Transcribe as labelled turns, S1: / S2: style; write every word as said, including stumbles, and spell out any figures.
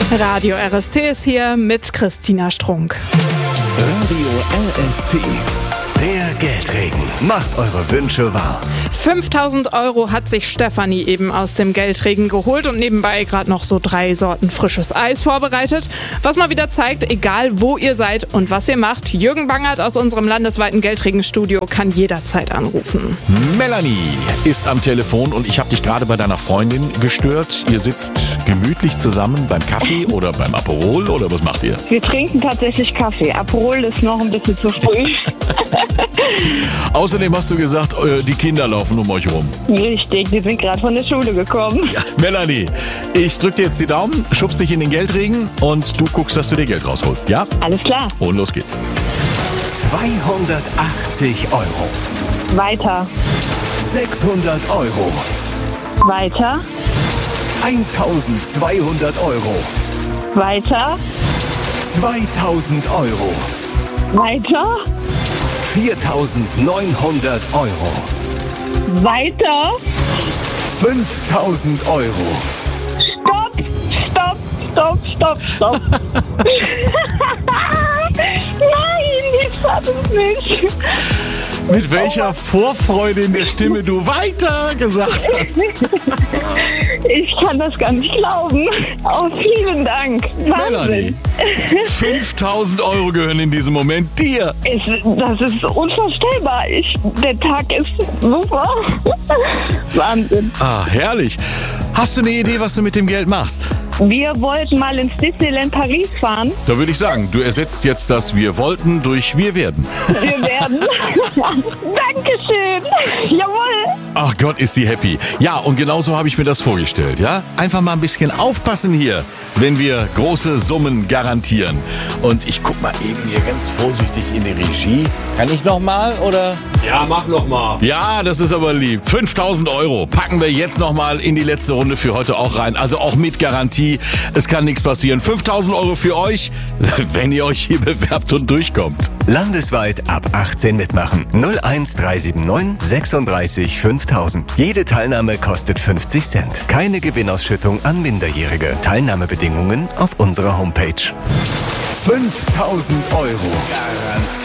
S1: Radio R S T ist hier mit Christina Strunk.
S2: Radio R S T, der Geldregen. Macht eure Wünsche wahr.
S1: fünftausend Euro hat sich Stefanie eben aus dem Geldregen geholt und nebenbei gerade noch so drei Sorten frisches Eis vorbereitet. Was mal wieder zeigt, egal wo ihr seid und was ihr macht, Jürgen Bangert aus unserem landesweiten Geldregenstudio kann jederzeit anrufen.
S3: Melanie ist am Telefon und ich habe dich gerade bei deiner Freundin gestört. Ihr sitzt gemütlich zusammen beim Kaffee oder beim Aperol oder was macht ihr?
S4: Wir trinken tatsächlich Kaffee. Aperol ist noch ein bisschen zu früh.
S3: Außerdem hast du gesagt, die Kinder laufen um euch rum.
S4: Richtig, die sind gerade von der Schule gekommen.
S3: Ja, Melanie, ich drück dir jetzt die Daumen, schubst dich in den Geldregen und du guckst, dass du dir Geld rausholst, ja?
S4: Alles klar.
S3: Und los geht's.
S2: zweihundertachtzig Euro.
S4: Weiter.
S2: sechshundert Euro.
S4: Weiter.
S2: eintausendzweihundert Euro.
S4: Weiter.
S2: zweitausend Euro.
S4: Weiter.
S2: viertausendneunhundert Euro.
S4: Weiter.
S2: fünftausend Euro.
S4: Stopp, stopp, stopp, stopp, stopp. Nein, ich schaff es nicht.
S3: Mit welcher Vorfreude in der Stimme du weiter gesagt hast.
S4: Ich kann das gar nicht glauben. Oh, vielen Dank.
S3: Melanie,
S4: Wahnsinn.
S3: fünftausend Euro gehören in diesem Moment dir.
S4: Ich, das ist unvorstellbar. Ich, der Tag ist super. Wahnsinn.
S3: Ah, herrlich. Hast du eine Idee, was du mit dem Geld machst?
S4: Wir wollten mal ins Disneyland Paris fahren.
S3: Da würde ich sagen, du ersetzt jetzt das Wir wollten durch Wir werden.
S4: Wir werden. Dankeschön. Jawohl.
S3: Ach Gott, ist die happy. Ja, und genauso habe ich mir das vorgestellt, ja? Einfach mal ein bisschen aufpassen hier, wenn wir große Summen garantieren. Und ich guck mal eben hier ganz vorsichtig in die Regie. Kann ich noch mal, oder?
S5: Ja, mach noch mal.
S3: Ja, das ist aber lieb. fünftausend Euro packen wir jetzt noch mal in die letzte Runde für heute auch rein. Also auch mit Garantie. Es kann nichts passieren. fünftausend Euro für euch, wenn ihr euch hier bewerbt und durchkommt.
S2: Landesweit ab achtzehn mitmachen. null eins drei sieben neun sechsunddreißig fünftausend. Jede Teilnahme kostet fünfzig Cent. Keine Gewinnausschüttung an Minderjährige. Teilnahmebedingungen auf unserer Homepage. fünftausend Euro. Garantie.